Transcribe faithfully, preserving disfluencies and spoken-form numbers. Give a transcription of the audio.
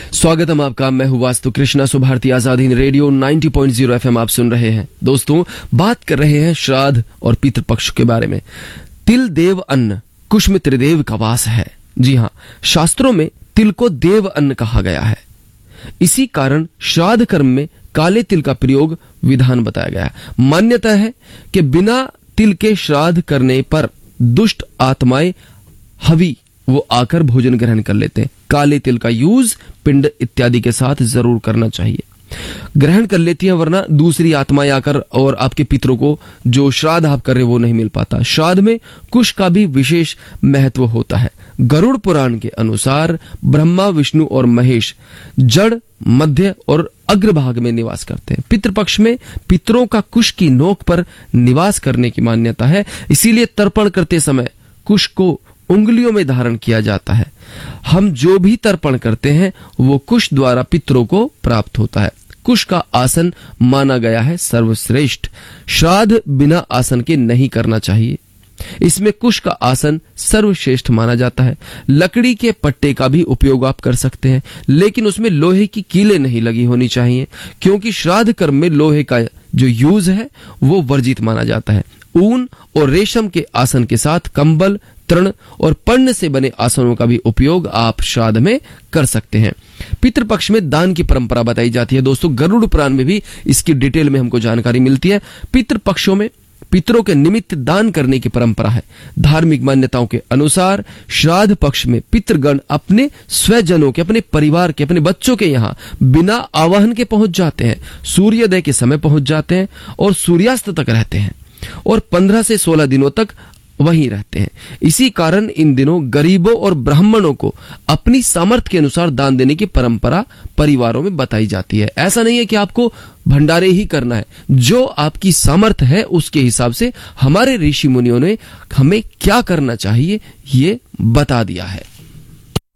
स्वागतम आपका। मैं हूँ वास्तु कृष्णा। सुभारती आजाद हिंद रेडियो नब्बे पॉइंट शून्य एफएम आप सुन रहे हैं। दोस्तों, बात कर रहे हैं श्राद्ध और पितृपक्ष के बारे में। तिल देव अन्न, कुश में त्रिदेव का वास है। जी हाँ, शास्त्रों में तिल को देव अन्न कहा गया है। इसी कारण श्राद्ध कर्म में काले तिल का प्रयोग विधान बताया गया है। मान्यता है कि बिना तिल के श्राद्ध करने पर दुष्ट आत्माएं हवि वो आकर भोजन ग्रहण कर लेते हैं। काले तिल का यूज पिंड इत्यादि के साथ जरूर करना चाहिए। ग्रहण कर लेती हैं, वरना दूसरी आत्माएं आकर और आपके पितरों को जो श्राद्ध आप कर रहे वो नहीं मिल पाता। श्राद्ध में कुश का भी विशेष महत्व होता है। गरुड़ पुराण के अनुसार ब्रह्मा, विष्णु और महेश जड़, मध्य और अग्रभाग में निवास करते हैं। पितृपक्ष में पितरों का कुश की नोक पर निवास करने की मान्यता है। इसीलिए तर्पण करते समय कुश को उंगलियों में धारण किया जाता है। हम जो भी तर्पण करते हैं वो कुश द्वारा पितरों को प्राप्त होता है। कुश का आसन माना गया है सर्वश्रेष्ठ। श्राद्ध बिना आसन के नहीं करना चाहिए। इसमें कुश का आसन सर्वश्रेष्ठ माना जाता है। लकड़ी के पट्टे का भी उपयोग आप कर सकते हैं, लेकिन उसमें लोहे की कीलें नहीं लगी होनी चाहिए, क्योंकि श्राद्ध कर्म में लोहे का जो यूज है वो वर्जित माना जाता है। ऊन और रेशम के आसन के साथ कंबल, तृण और पर्ण से बने आसनों का भी उपयोग आप श्राद्ध में कर सकते हैं। पितृपक्ष में दान की परंपरा बताई जाती है। दोस्तों, गरुड़ पुराण में भी इसकी डिटेल में हमको जानकारी मिलती है। पितृपक्षों में पितरों के निमित्त दान करने की परंपरा है। धार्मिक मान्यताओं के अनुसार श्राद्ध पक्ष में पितृगण अपने स्वजनों के, अपने परिवार के, अपने बच्चों के यहाँ बिना आवाहन के पहुंच जाते हैं। सूर्योदय के समय पहुंच जाते हैं और सूर्यास्त तक रहते हैं और पंद्रह से सोलह दिनों तक वहीं रहते हैं। इसी कारण इन दिनों गरीबों और ब्राह्मणों को अपनी सामर्थ्य के अनुसार दान देने की परंपरा परिवारों में बताई जाती है। ऐसा नहीं है कि आपको भंडारे ही करना है। जो आपकी सामर्थ्य है उसके हिसाब से हमारे ऋषि मुनियों ने हमें क्या करना चाहिए ये बता दिया है।